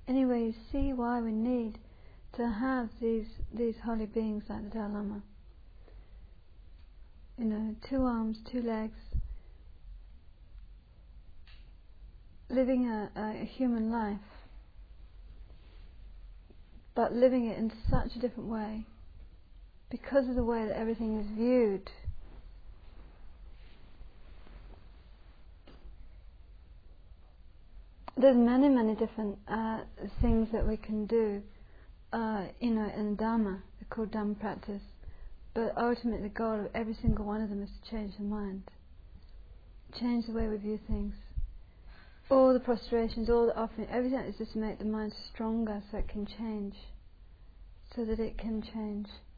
Anyway, you see why we need to have these holy beings like the Dalai Lama. 2 arms, 2 legs, living a human life, but living it in such a different way because of the way that everything is viewed. There's many different things that we can do, in Dhamma. They're called Dhamma practice. But ultimately, the goal of every single one of them is to change the mind, change the way we view things. All the prostrations, all the offering, everything is just to make the mind stronger so it can change, so that it can change.